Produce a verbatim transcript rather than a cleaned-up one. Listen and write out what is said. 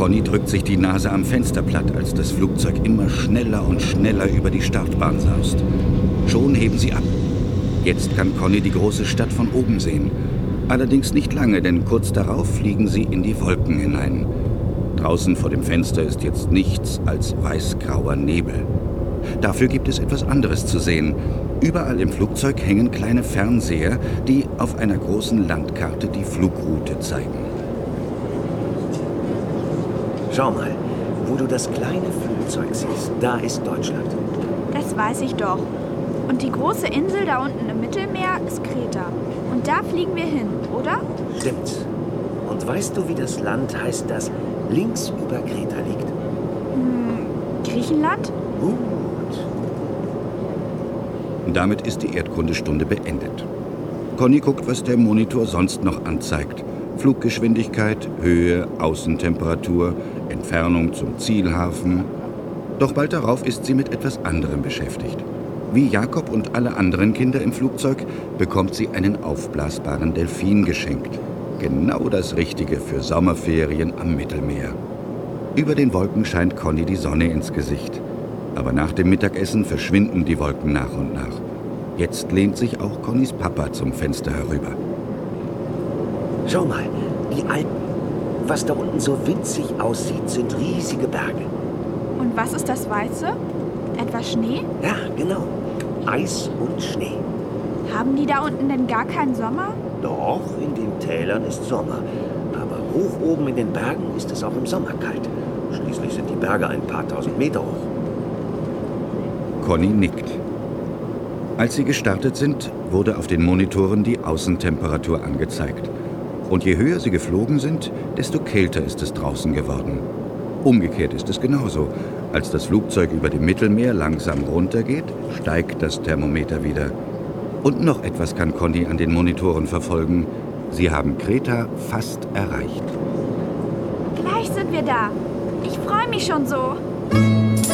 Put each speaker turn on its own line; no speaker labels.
Conny drückt sich die Nase am Fenster platt, als das Flugzeug immer schneller und schneller über die Startbahn saust. Schon heben sie ab. Jetzt kann Conny die große Stadt von oben sehen. Allerdings nicht lange, denn kurz darauf fliegen sie in die Wolken hinein. Draußen vor dem Fenster ist jetzt nichts als weißgrauer Nebel. Dafür gibt es etwas anderes zu sehen. Überall im Flugzeug hängen kleine Fernseher, die auf einer großen Landkarte die Flugroute zeigen.
Schau mal, wo du das kleine Flugzeug siehst, da ist Deutschland.
Das weiß ich doch. Und die große Insel da unten im Mittelmeer ist Kreta. Und da fliegen wir hin, oder?
Stimmt. Und weißt du, wie das Land heißt, das links über Kreta liegt?
Hm, Griechenland?
Gut.
Damit ist die Erdkundestunde beendet. Conny guckt, was der Monitor sonst noch anzeigt. Fluggeschwindigkeit, Höhe, Außentemperatur, Entfernung zum Zielhafen. Doch bald darauf ist sie mit etwas anderem beschäftigt. Wie Jakob und alle anderen Kinder im Flugzeug bekommt sie einen aufblasbaren Delfin geschenkt. Genau das Richtige für Sommerferien am Mittelmeer. Über den Wolken scheint Conny die Sonne ins Gesicht. Aber nach dem Mittagessen verschwinden die Wolken nach und nach. Jetzt lehnt sich auch Connys Papa zum Fenster herüber.
Schau mal, die Alpen. Was da unten so winzig aussieht, sind riesige Berge.
Und was ist das Weiße? Etwas Schnee?
Ja, genau. Eis und Schnee.
Haben die da unten denn gar keinen Sommer?
Doch, in den Tälern ist Sommer. Aber hoch oben in den Bergen ist es auch im Sommer kalt. Schließlich sind die Berge ein paar tausend Meter hoch.
Conny nickt. Als sie gestartet sind, wurde auf den Monitoren die Außentemperatur angezeigt. Und je höher sie geflogen sind, desto kälter ist es draußen geworden. Umgekehrt ist es genauso. Als das Flugzeug über dem Mittelmeer langsam runtergeht, steigt das Thermometer wieder. Und noch etwas kann Conny an den Monitoren verfolgen. Sie haben Kreta fast erreicht.
Gleich sind wir da. Ich freue mich schon so.